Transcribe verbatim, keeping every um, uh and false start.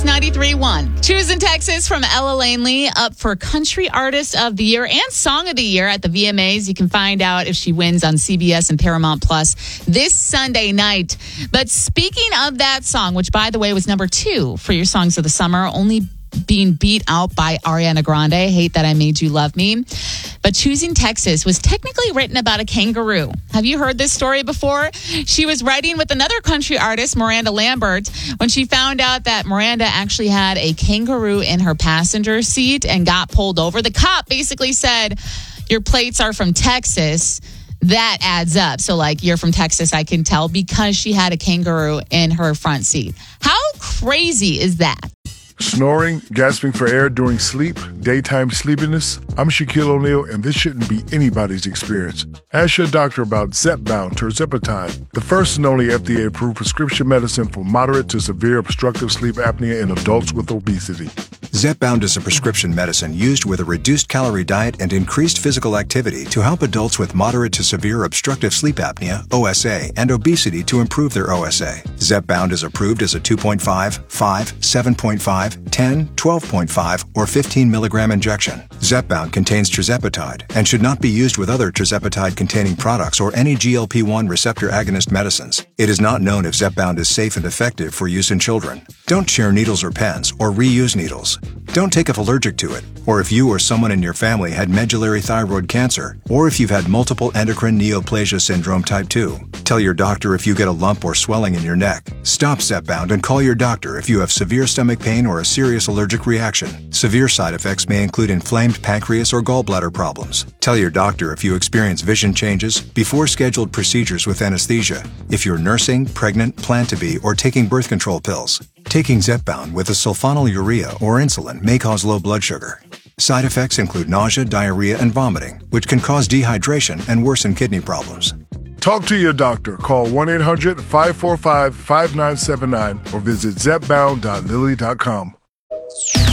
ninety-three point one. Choosing Texas from Ella Langley up for Country Artist of the Year and Song of the Year at the V M As. You can find out if she wins on C B S and Paramount Plus this Sunday night. But speaking of that song, which, by the way, was number two for your Songs of the Summer, only being beat out by Ariana Grande, Hate That I Made You Love Me. But Choosing Texas was technically written about a kangaroo. Have you heard this story before? She was writing with another country artist, Miranda Lambert, when she found out that Miranda actually had a kangaroo in her passenger seat and got pulled over. The cop basically said, your plates are from Texas. That adds up. So, like, you're from Texas, I can tell, because she had a kangaroo in her front seat. How crazy is that? Snoring, gasping for air during sleep, daytime sleepiness. I'm Shaquille O'Neal, and this shouldn't be anybody's experience. Ask your doctor about Zepbound tirzepatide, the first and only F D A-approved prescription medicine for moderate to severe obstructive sleep apnea in adults with obesity. Zepbound is a prescription medicine used with a reduced calorie diet and increased physical activity to help adults with moderate to severe obstructive sleep apnea, O S A, and obesity to improve their O S A. Zepbound is approved as a two point five, five, seven point five, ten, twelve point five, or fifteen milligram injection. Zepbound contains tirzepatide and should not be used with other tirzepatide-containing products or any G L P one receptor agonist medicines. It is not known if Zepbound is safe and effective for use in children. Don't share needles or pens or reuse needles. Don't take if allergic to it, or if you or someone in your family had medullary thyroid cancer, or if you've had multiple endocrine neoplasia syndrome type two. Tell your doctor if you get a lump or swelling in your neck. Stop Zepbound and call your doctor if you have severe stomach pain or a serious allergic reaction. Severe side effects may include inflamed pancreas or gallbladder problems. Tell your doctor if you experience vision changes before scheduled procedures with anesthesia, if you're nursing, pregnant, plan to be, or taking birth control pills. Taking Zepbound with a sulfonylurea or insulin may cause low blood sugar. Side effects include nausea, diarrhea, and vomiting, which can cause dehydration and worsen kidney problems. Talk to your doctor. Call one eight hundred, five four five, five nine seven nine or visit zepbound dot lilly dot com.